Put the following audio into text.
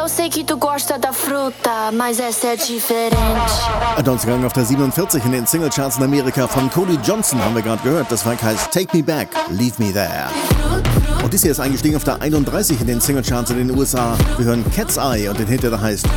eu sei que tu gosta da fruta, mas essa é diferente. Adonsgang auf der 47 in den Singlecharts in Amerika von Cody Johnson haben wir gerade gehört. Das Werk heißt Take Me Back, Leave Me There. Und dies hier ist eingestiegen auf der 31 in den Singlecharts in den USA. Wir hören Cat's Eye und den Hit, der da heißt